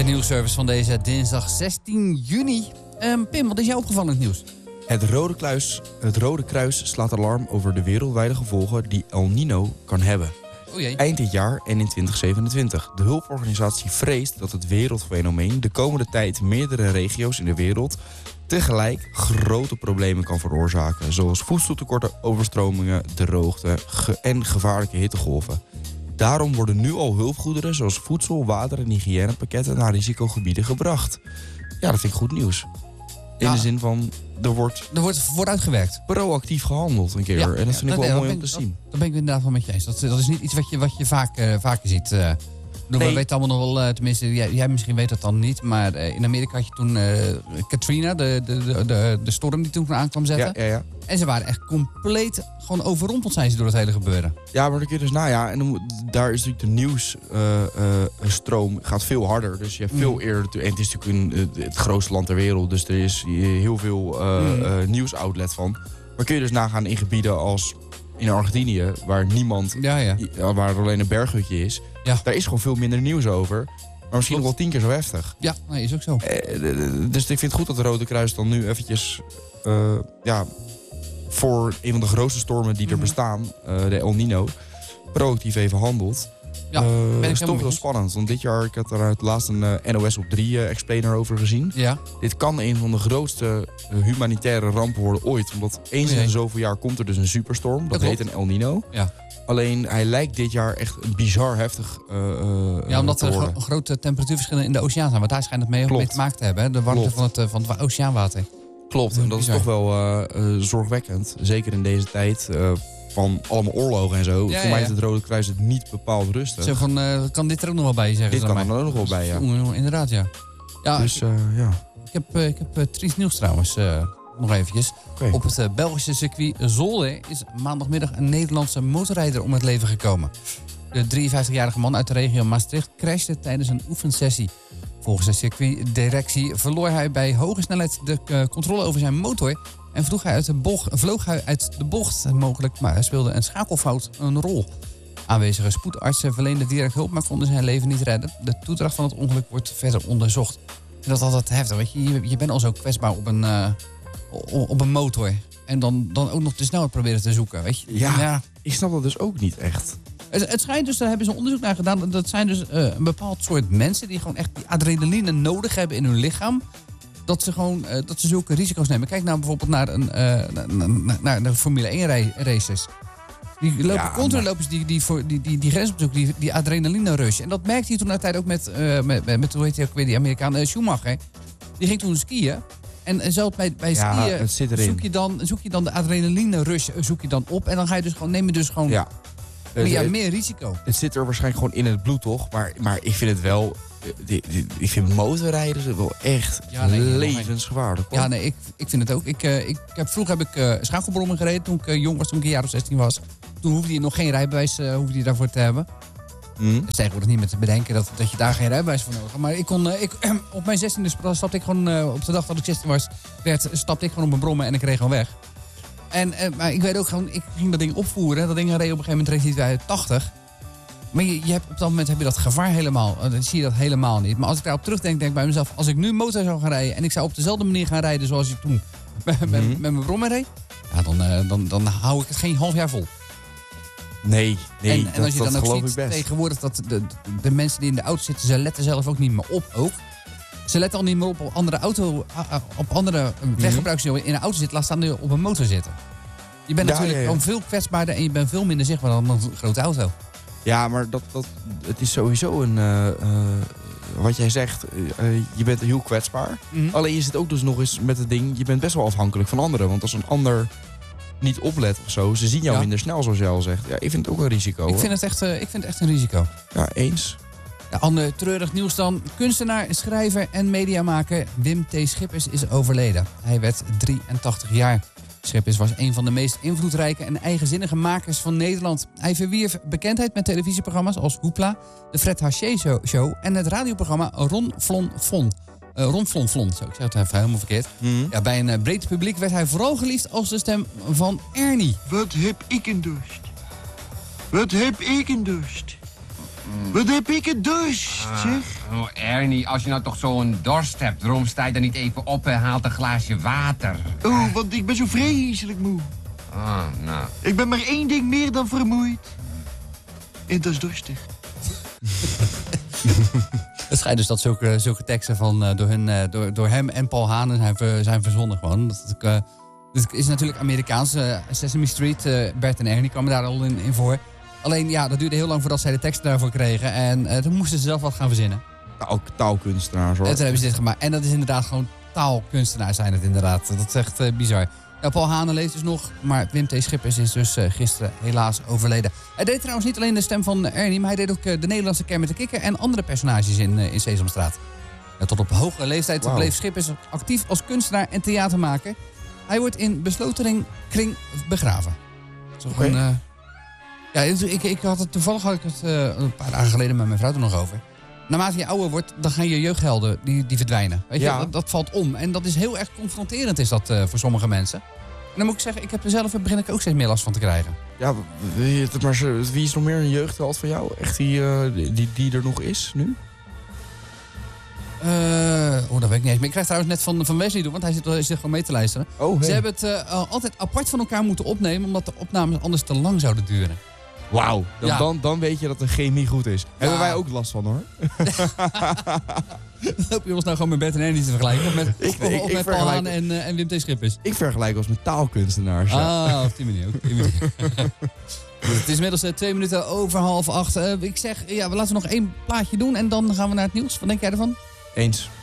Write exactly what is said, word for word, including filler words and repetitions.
De nieuwsservice van deze dinsdag zestien juni. Um, Pim, wat is jou opgevallen in het nieuws? Het Rode, Kluis, het Rode Kruis slaat alarm over de wereldwijde gevolgen die El Niño kan hebben. Oh jee. Eind dit jaar en in twintig zevenentwintig. De hulporganisatie vreest dat het wereldfenomeen de komende tijd meerdere regio's in de wereld tegelijk grote problemen kan veroorzaken. Zoals voedseltekorten, overstromingen, droogte ge- en gevaarlijke hittegolven. Daarom worden nu al hulpgoederen zoals voedsel, water en hygiënepakketten naar risicogebieden gebracht. Ja, dat vind ik goed nieuws. In Ja. de zin van, er wordt Er wordt vooruitgewerkt. proactief gehandeld een keer. Ja, en dat ja, vind ik nee, wel dat mooi ben om te ik- zien. Dat, dat ben ik inderdaad wel met je eens. Dat, dat is niet iets wat je, wat je vaak, uh, vaker ziet. Uh, We Nee. weten allemaal nog wel, uh, tenminste, jij, jij misschien weet dat dan niet. Maar uh, in Amerika had je toen uh, Katrina, de, de, de, de, de storm die toen aankwam zetten. Ja, ja, ja. En ze waren echt compleet gewoon overrompeld zijn ze door het hele gebeuren. Ja, maar dan kun je dus, nou ja, en dan, moet- daar is natuurlijk de nieuwsstroom gaat veel harder. Dus je hebt veel Mm. eerder, en het is natuurlijk een, uh, het grootste land ter wereld, dus er is heel veel uh, Mm. uh, nieuwsoutlet van. Maar kun je dus nagaan in gebieden als in Argentinië, waar niemand, Ja, ja. ja, waar alleen een berghutje is, Ja. daar is gewoon veel minder nieuws over. Maar misschien nog Klopt. wel tien keer zo heftig. Ja, nee, is ook zo. Eh, d- d- dus ik vind het goed dat de Rode Kruis dan nu eventjes, uh, ja, voor een van de grootste stormen die er Mhm. bestaan, uh, de El Niño, proactief even handelt. Ja, Uh, ben ik dat is helemaal toch met wel je. spannend. Want dit jaar, ik had er het laatst een uh, N O S op drie uh, explainer over gezien. Ja, Dit kan een van de grootste uh, humanitaire rampen worden ooit. Omdat eens Oh jee. in zoveel jaar komt er dus een superstorm. Dat Dat heet een El Niño. ja. Alleen hij lijkt dit jaar echt bizar heftig uh, uh, ja omdat te er worden. gro- grote temperatuurverschillen in de oceaan zijn. Want daar schijnt het mee, Klopt. mee te maken te hebben. Hè? De warmte Klopt. van het, uh, van het oceaanwater. Klopt, en dat is Bizar. toch wel uh, uh, zorgwekkend. Zeker in deze tijd uh, van allemaal oorlogen en zo. Ja, Voor ja, mij ja. is het Rode Kruis het niet bepaald rustig. Zo van, uh, kan dit er ook nog wel bij, zeggen Dit ze kan dan er mij. dan ook nog wel bij, ja. Jongen, jongen, inderdaad, ja. Ja, Dus ik, uh, ja, ik heb, uh, ik heb uh, triest nieuws trouwens, uh, nog eventjes. oké. Op het uh, Belgische circuit Zolder is maandagmiddag een Nederlandse motorrijder om het leven gekomen. De drieënvijftigjarige man uit de regio Maastricht crashte tijdens een oefensessie. Volgens de circuitdirectie verloor hij bij hoge snelheid de uh, controle over zijn motor en vloog hij uit de bocht, vloog hij uit de bocht mogelijk, maar hij speelde een schakelfout een rol. Aanwezige spoedartsen verleenden direct hulp, maar konden zijn leven niet redden. De toedracht van het ongeluk wordt verder onderzocht. Ik vind dat altijd heftig, weet je. Je, je bent al zo kwetsbaar op een, uh, op een motor. En dan, dan ook nog de snelheid proberen te zoeken, weet je. Ja. Ik snap dat dus ook niet echt. Het, het schijnt dus, daar hebben ze onderzoek naar gedaan. Dat zijn dus uh, een bepaald soort mensen die gewoon echt die adrenaline nodig hebben in hun lichaam. Dat ze gewoon uh, dat ze zulke risico's nemen. Kijk nou bijvoorbeeld naar, een, uh, naar, naar, naar de Formule één ra- races. Die lopen Ja, continu maar- lopen ze die, die, die, die, die, die grens opzoeken, die, die adrenaline rush. En dat merkte hij toen uiteindelijk ook met, uh, met, met, met, hoe heet hij ook weer, die Amerikaan uh, Schumacher. Die ging toen skiën. En, en zelfs bij, bij Ja, skiën het zit erin. zoek je, dan, zoek je dan de adrenaline rush zoek je dan op. En dan ga je dus gewoon, neem je dus gewoon Ja. meer, ja, het, meer risico. het zit er waarschijnlijk gewoon in het bloed, toch? Maar, maar ik vind het wel... eh, die- die- Ik vind motorrijden wel echt Ja, nee, levensgevaarlijk. hoor. Ja, nee, ik, ik vind het ook. Ik, uh, ik heb, vroeger heb ik uh, schakelbrommen gereden toen ik uh, jong was, toen ik een jaar of zestien was. Toen hoefde je nog geen rijbewijs uh, hoefde je daarvoor te hebben. Hm? Dat is tegenwoordig niet meer te bedenken dat, dat je daar geen rijbewijs voor nodig hebt. Maar ik kon, uh, ik, op mijn zestiende stapte ik gewoon, uh, op de dag dat ik zestien was, werd, stapte ik gewoon op mijn brommen en ik reed gewoon weg. En, uh, maar ik weet ook gewoon, ik ging dat ding opvoeren. Dat ding reed op een gegeven moment reed hij tachtig. Maar je, je hebt, op dat moment heb je dat gevaar helemaal. Uh, dan zie je dat helemaal niet. Maar als ik daarop terugdenk, denk ik bij mezelf, als ik nu motor zou gaan rijden en ik zou op dezelfde manier gaan rijden zoals ik toen met, met, Mhm. met mijn brommer reed, ja, dan, uh, dan, dan hou ik het geen half jaar vol. Nee, nee, en, dat, en als je dat dan ook geloof ziet ik best. tegenwoordig dat de, de, de mensen die in de auto zitten, ze letten zelf ook niet meer op. Ook. Ze letten al niet meer op op andere auto, uh, op andere weggebruikers die in een auto zitten, laat staan die op een motor zitten. Je bent Ja, natuurlijk ja, ja. gewoon veel kwetsbaarder en je bent veel minder zichtbaar dan een grote auto. Ja, maar dat, dat, het is sowieso een... uh, uh, wat jij zegt, uh, je bent heel kwetsbaar. Mhm. Alleen je zit ook dus nog eens met het ding... je bent best wel afhankelijk van anderen. Want als een ander niet oplet of zo... ze zien jou Ja. minder snel, zoals jij al zegt. Ja, ik vind het ook een risico. Ik hoor. vind, het echt, uh, ik vind het echt een risico. Ja, eens. Ja, ander treurig nieuws dan. Kunstenaar, schrijver en mediamaker Wim T. Schippers is overleden. Hij werd drieëntachtig jaar. Schippers was een van de meest invloedrijke en eigenzinnige makers van Nederland. Hij verwierf bekendheid met televisieprogramma's als Hoepla, de Fred Haché Show en het radioprogramma Ron Flon Fon. Uh, Ron Flon Flon, zo, ik zei het even helemaal verkeerd. Mhm. Ja, bij een uh, breed publiek werd hij vooral geliefd als de stem van Ernie. Wat heb ik een dorst? Wat heb ik een dorst? Wat heb ik een dorst, Ah, zeg? oh, Ernie, als je nou toch zo'n dorst hebt, waarom sta je dan niet even op en haalt een glaasje water? Oh, want ik ben zo vreselijk moe. Ah, nou. Ik ben maar één ding meer dan vermoeid. En dat is dorstig. Het schijnt dus dat zulke, zulke teksten van, uh, door, hun, uh, door, door hem en Paul Hane zijn, ver, zijn verzonnen gewoon. Dat, uh, dit is natuurlijk Amerikaans. Uh, Sesame Street, uh, Bert en Ernie kwamen daar al in, in voor. Alleen ja, dat duurde heel lang voordat zij de teksten daarvoor kregen. En uh, toen moesten ze zelf wat gaan verzinnen. Taal, taalkunstenaars hoor. En toen hebben ze dit gemaakt. En dat is inderdaad gewoon taalkunstenaars zijn het inderdaad. Dat is echt uh, bizar. Nou, Paul Hane leeft dus nog, maar Wim T. Schippers is dus uh, gisteren helaas overleden. Hij deed trouwens niet alleen de stem van Ernie, maar hij deed ook uh, de Nederlandse Kermit de Kikker en andere personages in, uh, in Sesamstraat. Ja, tot op hoge leeftijd wow. bleef Schippers actief als kunstenaar en theatermaker. Hij wordt in besloten kring begraven. Okay. Een, uh, ja, ik, ik had het, toevallig had ik het uh, een paar dagen geleden met mijn vrouw er nog over. Naarmate je ouder wordt, dan gaan je jeugdhelden, die, die verdwijnen. Weet je, ja. dat, dat valt om. En dat is heel erg confronterend is dat uh, voor sommige mensen. En dan moet ik zeggen, ik heb er zelf begin ik ook steeds meer last van te krijgen. Ja, wie, maar wie is nog meer een jeugdheld van jou? Echt die, uh, die, die er nog is nu? Uh, oh, dat weet ik niet eens. Maar ik krijg trouwens net van, van Wesley door, want hij zit, hij zit gewoon mee te luisteren. Oh, hey. Ze hebben het uh, altijd apart van elkaar moeten opnemen, omdat de opnames anders te lang zouden duren. Wauw, dan, ja. dan, dan weet je dat de chemie goed is. Ja. Hebben wij ook last van hoor. Loop je ons nou gewoon met Bert en Ernie te vergelijken? Of met, ik, of, ik, of ik met Paul Hane en, uh, en Wim T. Schippers? Ik vergelijk ons met taalkunstenaars. Ja. Ah, op die manier. Op die manier. Het is inmiddels uh, twee minuten over half acht. Uh, ik zeg, ja, we laten nog één plaatje doen en dan gaan we naar het nieuws. Wat denk jij ervan? Eens.